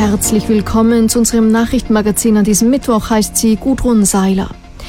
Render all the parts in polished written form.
Herzlich willkommen zu unserem Nachrichtenmagazin an diesem Mittwoch, heißt sie Gudrun Seiler.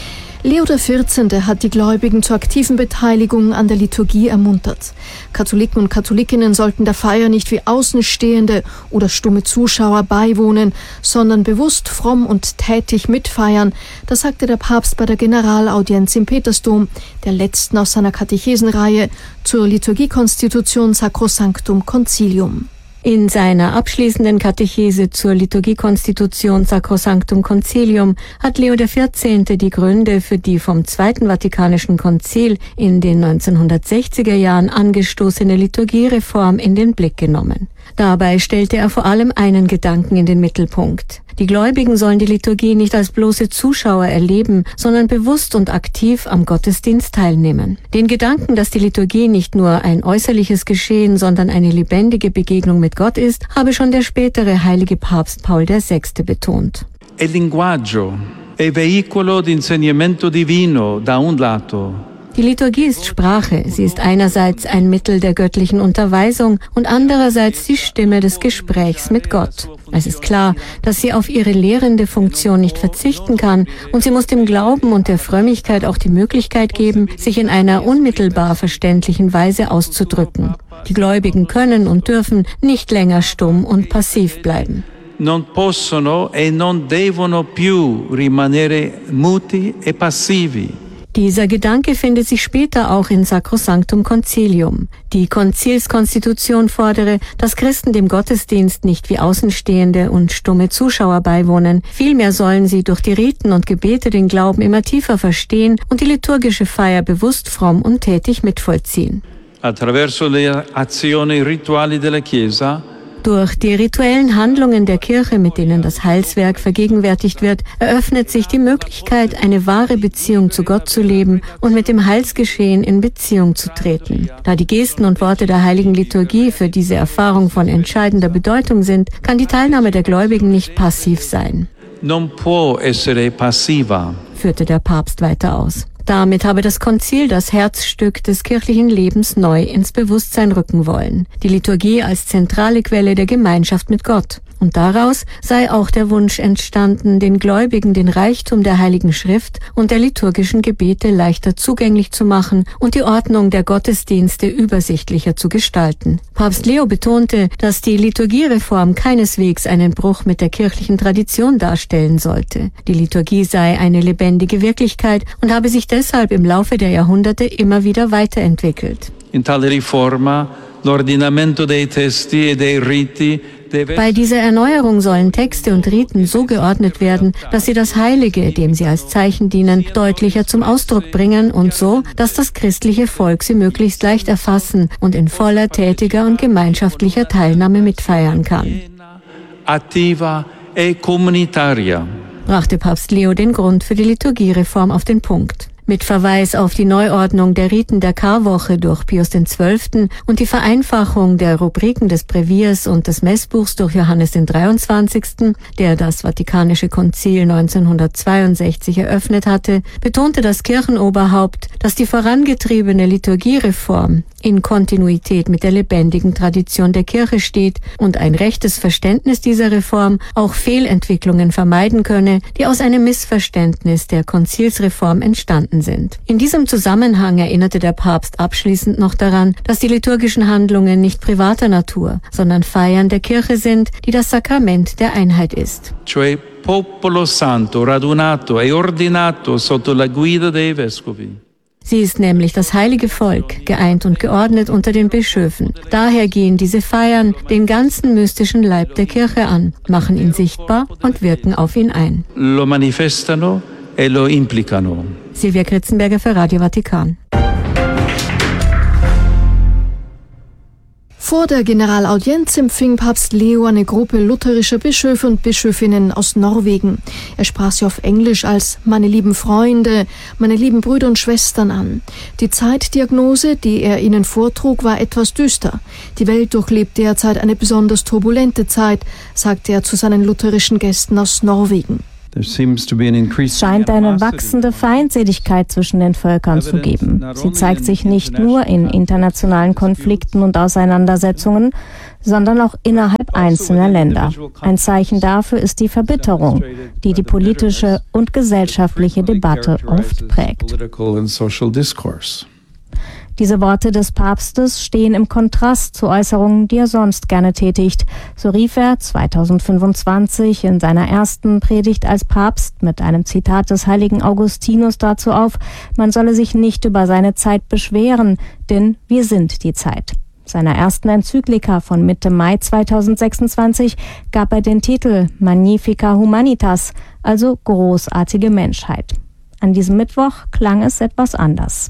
Leo XIV. Hat die Gläubigen zur aktiven Beteiligung an der Liturgie ermuntert. Katholiken und Katholikinnen sollten der Feier nicht wie Außenstehende oder stumme Zuschauer beiwohnen, sondern bewusst, fromm und tätig mitfeiern. Das sagte der Papst bei der Generalaudienz im Petersdom, der letzten aus seiner Katechesenreihe zur Liturgiekonstitution Sacrosanctum Concilium. In seiner abschließenden Katechese zur Liturgiekonstitution Sacrosanctum Concilium hat Leo XIV. Die Gründe für die vom Zweiten Vatikanischen Konzil in den 1960er Jahren angestoßene Liturgiereform in den Blick genommen. Dabei stellte er vor allem einen Gedanken in den Mittelpunkt. Die Gläubigen sollen die Liturgie nicht als bloße Zuschauer erleben, sondern bewusst und aktiv am Gottesdienst teilnehmen. Den Gedanken, dass die Liturgie nicht nur ein äußerliches Geschehen, sondern eine lebendige Begegnung mit Gott ist, habe schon der spätere heilige Papst Paul VI. Betont. Il linguaggio è veicolo di insegnamento divino da un lato. Die Liturgie ist Sprache. Sie ist einerseits ein Mittel der göttlichen Unterweisung und andererseits die Stimme des Gesprächs mit Gott. Es ist klar, dass sie auf ihre lehrende Funktion nicht verzichten kann und sie muss dem Glauben und der Frömmigkeit auch die Möglichkeit geben, sich in einer unmittelbar verständlichen Weise auszudrücken. Die Gläubigen können und dürfen nicht länger stumm und passiv bleiben. Non possono e non devono più rimanere muti e passivi. Dieser Gedanke findet sich später auch in Sacrosanctum Concilium. Die Konzilskonstitution fordere, dass Christen dem Gottesdienst nicht wie Außenstehende und stumme Zuschauer beiwohnen. Vielmehr sollen sie durch die Riten und Gebete den Glauben immer tiefer verstehen und die liturgische Feier bewusst, fromm und tätig mitvollziehen. Attraverso le azioni rituali della Chiesa. Durch die rituellen Handlungen der Kirche, mit denen das Heilswerk vergegenwärtigt wird, eröffnet sich die Möglichkeit, eine wahre Beziehung zu Gott zu leben und mit dem Heilsgeschehen in Beziehung zu treten. Da die Gesten und Worte der Heiligen Liturgie für diese Erfahrung von entscheidender Bedeutung sind, kann die Teilnahme der Gläubigen nicht passiv sein. Non può essere passiva, führte der Papst weiter aus. Damit habe das Konzil das Herzstück des kirchlichen Lebens neu ins Bewusstsein rücken wollen. Die Liturgie als zentrale Quelle der Gemeinschaft mit Gott. Und daraus sei auch der Wunsch entstanden, den Gläubigen den Reichtum der Heiligen Schrift und der liturgischen Gebete leichter zugänglich zu machen und die Ordnung der Gottesdienste übersichtlicher zu gestalten. Papst Leo betonte, dass die Liturgiereform keineswegs einen Bruch mit der kirchlichen Tradition darstellen sollte. Die Liturgie sei eine lebendige Wirklichkeit und habe sich deshalb im Laufe der Jahrhunderte immer wieder weiterentwickelt. In tale riforma l'ordinamento dei testi e dei riti. Bei dieser Erneuerung sollen Texte und Riten so geordnet werden, dass sie das Heilige, dem sie als Zeichen dienen, deutlicher zum Ausdruck bringen und so, dass das christliche Volk sie möglichst leicht erfassen und in voller tätiger und gemeinschaftlicher Teilnahme mitfeiern kann. Attiva e comunitaria. Brachte Papst Leo den Grund für die Liturgiereform auf den Punkt. Mit Verweis auf die Neuordnung der Riten der Karwoche durch Pius XII. Und die Vereinfachung der Rubriken des Breviers und des Messbuchs durch Johannes den 23., der das Vatikanische Konzil 1962 eröffnet hatte, betonte das Kirchenoberhaupt, dass die vorangetriebene Liturgiereform in Kontinuität mit der lebendigen Tradition der Kirche steht und ein rechtes Verständnis dieser Reform auch Fehlentwicklungen vermeiden könne, die aus einem Missverständnis der Konzilsreform entstanden sind. In diesem Zusammenhang erinnerte der Papst abschließend noch daran, dass die liturgischen Handlungen nicht privater Natur, sondern Feiern der Kirche sind, die das Sakrament der Einheit ist. Cioè popolo santo radunato e ordinato sotto la guida dei vescovi. Sie ist nämlich das heilige Volk, geeint und geordnet unter den Bischöfen. Daher gehen diese Feiern den ganzen mystischen Leib der Kirche an, machen ihn sichtbar und wirken auf ihn ein. Lo manifestano e lo implicano. Silvia Kritzenberger für Radio Vatikan. Vor der Generalaudienz empfing Papst Leo eine Gruppe lutherischer Bischöfe und Bischöfinnen aus Norwegen. Er sprach sie auf Englisch als »meine lieben Freunde«, »meine lieben Brüder und Schwestern« an. Die Zeitdiagnose, die er ihnen vortrug, war etwas düster. Die Welt durchlebt derzeit eine besonders turbulente Zeit, sagte er zu seinen lutherischen Gästen aus Norwegen. Es scheint eine wachsende Feindseligkeit zwischen den Völkern zu geben. Sie zeigt sich nicht nur in internationalen Konflikten und Auseinandersetzungen, sondern auch innerhalb einzelner Länder. Ein Zeichen dafür ist die Verbitterung, die die politische und gesellschaftliche Debatte oft prägt. Diese Worte des Papstes stehen im Kontrast zu Äußerungen, die er sonst gerne tätigt. So rief er 2025 in seiner ersten Predigt als Papst mit einem Zitat des heiligen Augustinus dazu auf, man solle sich nicht über seine Zeit beschweren, denn wir sind die Zeit. Seiner ersten Enzyklika von Mitte Mai 2026 gab er den Titel Magnifica Humanitas, also großartige Menschheit. An diesem Mittwoch klang es etwas anders.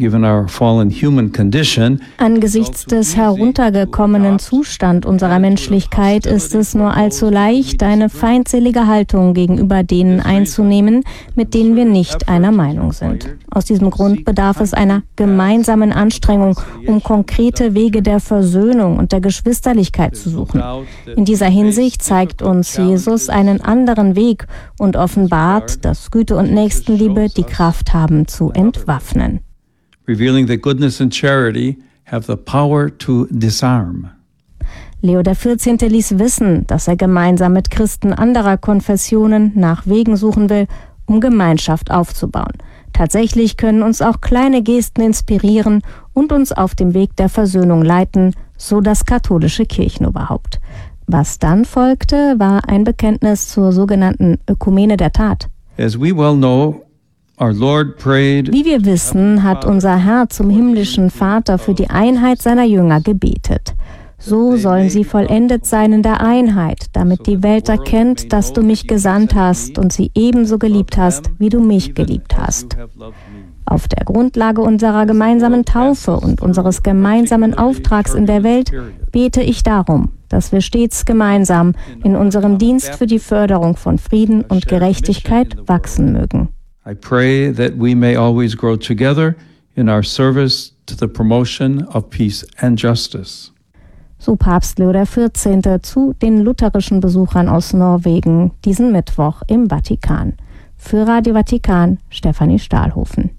Angesichts des heruntergekommenen Zustand unserer Menschlichkeit ist es nur allzu leicht, eine feindselige Haltung gegenüber denen einzunehmen, mit denen wir nicht einer Meinung sind. Aus diesem Grund bedarf es einer gemeinsamen Anstrengung, um konkrete Wege der Versöhnung und der Geschwisterlichkeit zu suchen. In dieser Hinsicht zeigt uns Jesus einen anderen Weg und offenbart, dass Güte und Nächstenliebe die Kraft haben zu entwaffnen. Revealing that goodness and charity have the power to disarm. Leo XIV. Ließ wissen, dass er gemeinsam mit Christen anderer Konfessionen nach Wegen suchen will, um Gemeinschaft aufzubauen. Tatsächlich können uns auch kleine Gesten inspirieren und uns auf dem Weg der Versöhnung leiten, so das katholische Kirchenoberhaupt. Was dann folgte, war ein Bekenntnis zur sogenannten Ökumene der Tat. As we well know, wie wir wissen, hat unser Herr zum himmlischen Vater für die Einheit seiner Jünger gebetet. So sollen sie vollendet sein in der Einheit, damit die Welt erkennt, dass du mich gesandt hast und sie ebenso geliebt hast, wie du mich geliebt hast. Auf der Grundlage unserer gemeinsamen Taufe und unseres gemeinsamen Auftrags in der Welt bete ich darum, dass wir stets gemeinsam in unserem Dienst für die Förderung von Frieden und Gerechtigkeit wachsen mögen. I pray that we may always grow together in our service to the promotion of peace and justice. So Papst Leo XIV. Zu den lutherischen Besuchern aus Norwegen diesen Mittwoch im Vatikan. Für Radio Vatikan, Stefanie Stahlhofen.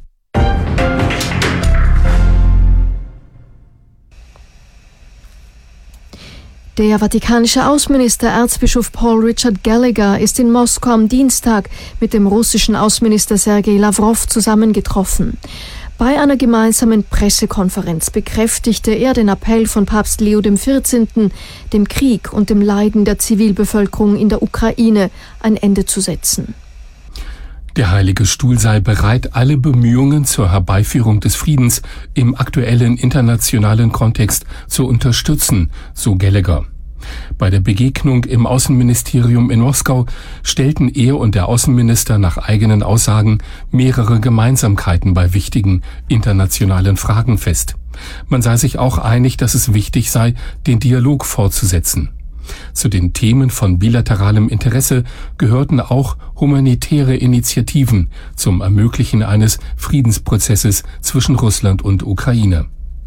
Der vatikanische Außenminister Erzbischof Paul Richard Gallagher ist in Moskau am Dienstag mit dem russischen Außenminister Sergei Lavrov zusammengetroffen. Bei einer gemeinsamen Pressekonferenz bekräftigte er den Appell von Papst Leo XIV., dem Krieg und dem Leiden der Zivilbevölkerung in der Ukraine ein Ende zu setzen. Der Heilige Stuhl sei bereit, alle Bemühungen zur Herbeiführung des Friedens im aktuellen internationalen Kontext zu unterstützen, so Gallagher. Bei der Begegnung im Außenministerium in Moskau stellten er und der Außenminister nach eigenen Aussagen mehrere Gemeinsamkeiten bei wichtigen internationalen Fragen fest. Man sei sich auch einig, dass es wichtig sei, den Dialog fortzusetzen. Zu den Themen von bilateralem Interesse gehörten auch humanitäre Initiativen zum Ermöglichen eines Friedensprozesses zwischen Russland und Ukraine.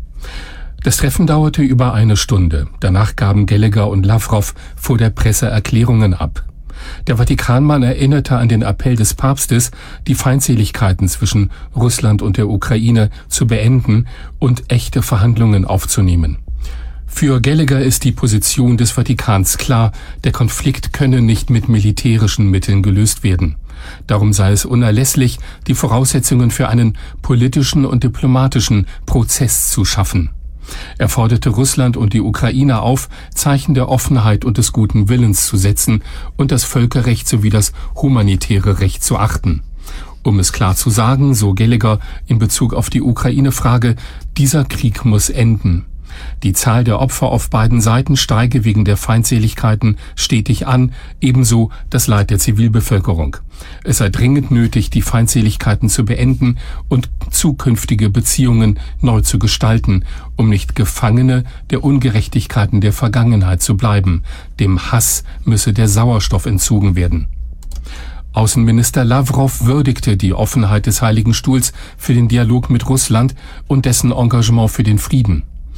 Das Treffen dauerte über eine Stunde. Danach gaben Gallagher und Lavrov vor der Presse Erklärungen ab. Der Vatikanmann erinnerte an den Appell des Papstes, die Feindseligkeiten zwischen Russland und der Ukraine zu beenden und echte Verhandlungen aufzunehmen. Für Gallagher ist die Position des Vatikans klar, der Konflikt könne nicht mit militärischen Mitteln gelöst werden. Darum sei es unerlässlich, die Voraussetzungen für einen politischen und diplomatischen Prozess zu schaffen. Er forderte Russland und die Ukraine auf, Zeichen der Offenheit und des guten Willens zu setzen und das Völkerrecht sowie das humanitäre Recht zu achten. Um es klar zu sagen, so Gallagher in Bezug auf die Ukraine-Frage, dieser Krieg muss enden. Die Zahl der Opfer auf beiden Seiten steige wegen der Feindseligkeiten stetig an, ebenso das Leid der Zivilbevölkerung. Es sei dringend nötig, die Feindseligkeiten zu beenden und zukünftige Beziehungen neu zu gestalten, um nicht Gefangene der Ungerechtigkeiten der Vergangenheit zu bleiben. Dem Hass müsse der Sauerstoff entzogen werden. Außenminister Lavrov würdigte die Offenheit des Heiligen Stuhls für den Dialog mit Russland und dessen Engagement für den Frieden.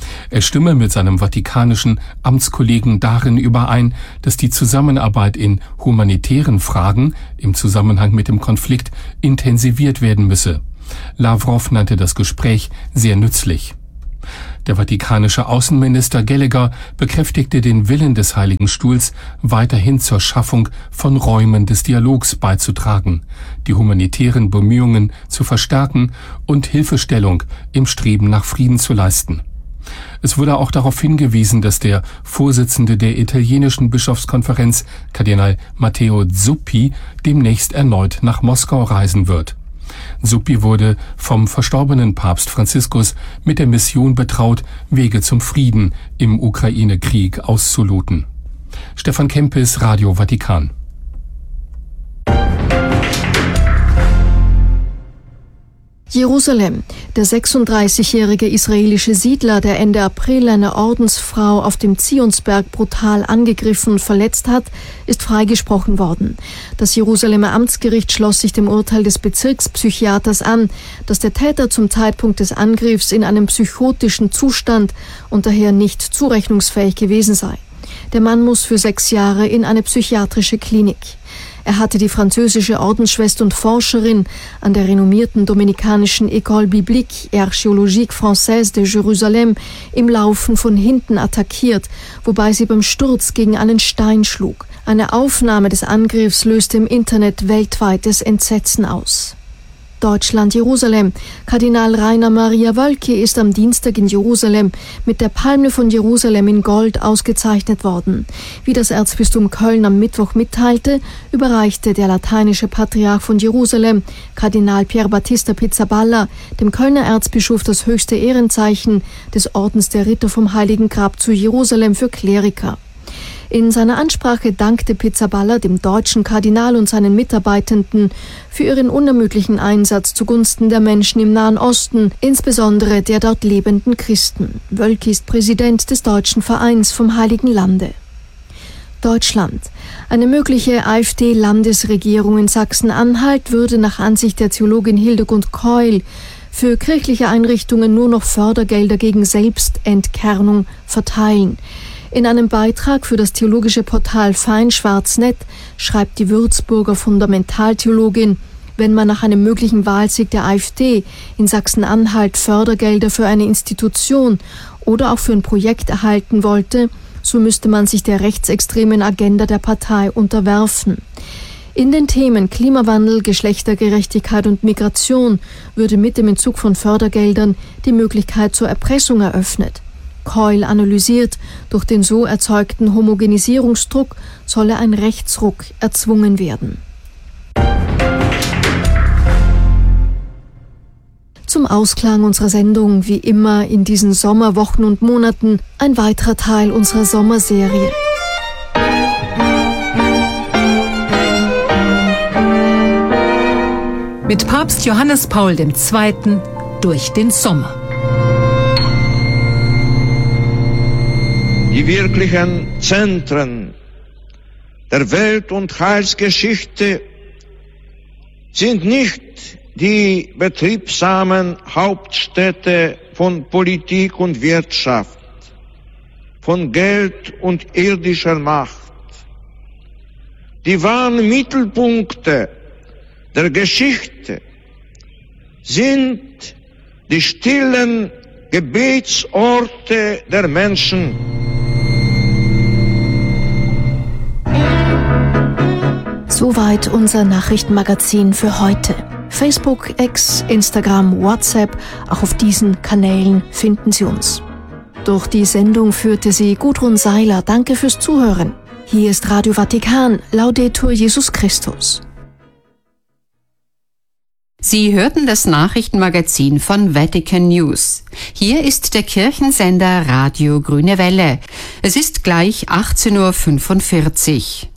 Er stimme mit seinem vatikanischen Amtskollegen darin überein, dass die Zusammenarbeit in humanitären Fragen im Zusammenhang mit dem Konflikt intensiviert werden müsse. Lavrov nannte das Gespräch sehr nützlich. Der vatikanische Außenminister Gallagher bekräftigte den Willen des Heiligen Stuhls, weiterhin zur Schaffung von Räumen des Dialogs beizutragen, die humanitären Bemühungen zu verstärken und Hilfestellung im Streben nach Frieden zu leisten. Es wurde auch darauf hingewiesen, dass der Vorsitzende der italienischen Bischofskonferenz, Kardinal Matteo Zuppi, demnächst erneut nach Moskau reisen wird. Zuppi wurde vom verstorbenen Papst Franziskus mit der Mission betraut, Wege zum Frieden im Ukraine-Krieg auszuloten. Stefan Kempis, Radio Vatikan. Jerusalem. Der 36-jährige israelische Siedler, der Ende April eine Ordensfrau auf dem Zionsberg brutal angegriffen und verletzt hat, ist freigesprochen worden. Das Jerusalemer Amtsgericht schloss sich dem Urteil des Bezirkspsychiaters an, dass der Täter zum Zeitpunkt des Angriffs in einem psychotischen Zustand und daher nicht zurechnungsfähig gewesen sei. Der Mann muss für 6 Jahre in eine psychiatrische Klinik. Er hatte die französische Ordensschwester und Forscherin an der renommierten dominikanischen École Biblique et Archéologique Française de Jérusalem im Laufen von hinten attackiert, wobei sie beim Sturz gegen einen Stein schlug. Eine Aufnahme des Angriffs löste im Internet weltweites Entsetzen aus. Deutschland, Jerusalem. Kardinal Rainer Maria Wölki ist am Dienstag in Jerusalem mit der Palme von Jerusalem in Gold ausgezeichnet worden. Wie das Erzbistum Köln am Mittwoch mitteilte, überreichte der lateinische Patriarch von Jerusalem, Kardinal Pier Battista Pizzaballa, dem Kölner Erzbischof das höchste Ehrenzeichen des Ordens der Ritter vom Heiligen Grab zu Jerusalem für Kleriker. In seiner Ansprache dankte Pizzaballa dem deutschen Kardinal und seinen Mitarbeitenden für ihren unermüdlichen Einsatz zugunsten der Menschen im Nahen Osten, insbesondere der dort lebenden Christen. Wölki ist Präsident des Deutschen Vereins vom Heiligen Lande. Deutschland. Eine mögliche AfD-Landesregierung in Sachsen-Anhalt würde nach Ansicht der Theologin Hildegund Keul für kirchliche Einrichtungen nur noch Fördergelder gegen Selbstentkernung verteilen. In einem Beitrag für das theologische Portal Fein-Schwarz-Net schreibt die Würzburger Fundamentaltheologin, wenn man nach einem möglichen Wahlsieg der AfD in Sachsen-Anhalt Fördergelder für eine Institution oder auch für ein Projekt erhalten wollte, so müsste man sich der rechtsextremen Agenda der Partei unterwerfen. In den Themen Klimawandel, Geschlechtergerechtigkeit und Migration würde mit dem Entzug von Fördergeldern die Möglichkeit zur Erpressung eröffnet. Keul analysiert, durch den so erzeugten Homogenisierungsdruck solle ein Rechtsruck erzwungen werden. Zum Ausklang unserer Sendung, wie immer in diesen Sommerwochen und Monaten, ein weiterer Teil unserer Sommerserie. Mit Papst Johannes Paul II. Durch den Sommer. Die wirklichen Zentren der Welt- und Heilsgeschichte sind nicht die betriebsamen Hauptstädte von Politik und Wirtschaft, von Geld und irdischer Macht. Die wahren Mittelpunkte der Geschichte sind die stillen Gebetsorte der Menschen. Soweit unser Nachrichtenmagazin für heute. Facebook, X, Instagram, WhatsApp, auch auf diesen Kanälen finden Sie uns. Durch die Sendung führte sie Gudrun Seiler. Danke fürs Zuhören. Hier ist Radio Vatikan, Laudetur Jesus Christus. Sie hörten das Nachrichtenmagazin von Vatican News. Hier ist der Kirchensender Radio Grüne Welle. Es ist gleich 18:45 Uhr.